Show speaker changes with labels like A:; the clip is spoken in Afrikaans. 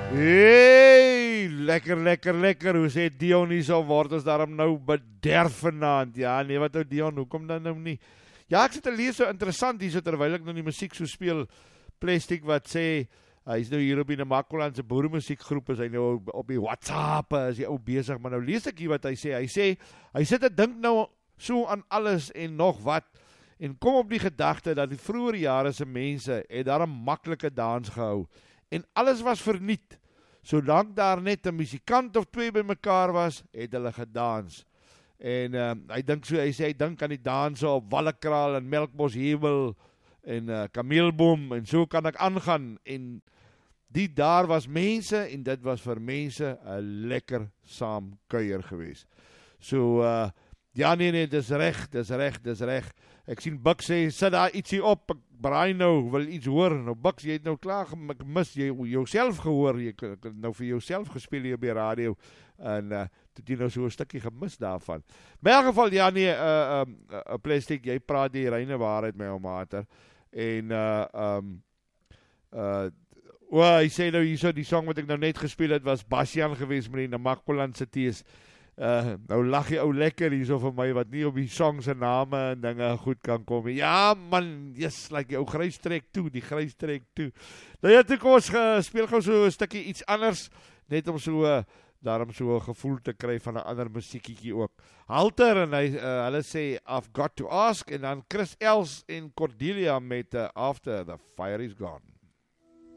A: Hey, lekker, hoe sê Dion hier so word ons daarom nou bederf vanaand, ja, nee, wat nou Dion, hoekom dan nou nie? Ja, ek sit te lees so interessant hier so, terwyl ek nou die musiek so speel, Plastic wat sê, hy is nou hier op die Namakoland se boeremusiekgroep, is hy nou op die WhatsApp, is hy ou besig, maar nou lees ek hier wat hy sê, hy sit te dink nou so aan alles en nog wat, en kom op die gedagte dat die vroeger jare se mense het daar 'n maklike dans gehou, en alles was verniet. Solank daar net 'n musikant of twee by mekaar was, het hulle gedans. En hy sê hy dink aan die danse op Wallekraal en Melkbosheuwel en Kameelboom en so kan ek aangaan. En daar was mense en dit was vir mense 'n lekker saam kuier gewees. So ja nee, dis reg. Ek sien Bux sê, sit daar ietsie op, ek braai nou, wil iets hoor. Nou Bux, jy het nou klaar gemis, jy jouself gehoor, jy het nou vir jouself gespeel hier op die radio, en toe jy nou so 'n stukkie gemis daarvan. Maar in elk geval, ja nee, Plastic, jy praat die reine waarheid my ou mater, en hy sê nou hierso, die song wat ek nou net gespeel het, was Bastian geweest met die Namakoland se tees. Nou lag jy ou lekker hierso vir my, wat nie op die song se name en dinge goed kan kom. Ja man, yes, like die ou grys trek toe. Nou ja, toe kom ons speel gou so 'n stukkie iets anders, net om so, daarom so 'n gevoel te kry van 'n ander musiekietjie ook. Halter, en hulle sê, I've Got to Ask, en dan Chris Els en Cordelia met After the Fire is Gone.